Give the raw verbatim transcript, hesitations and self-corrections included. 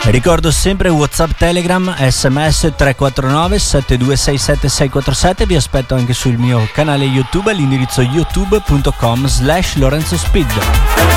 Ricordo sempre WhatsApp, Telegram, sms tre quattro nove sette due sei sette sei quattro sette. Vi aspetto anche sul mio canale YouTube all'indirizzo youtube punto com slash Lorenzo Speed.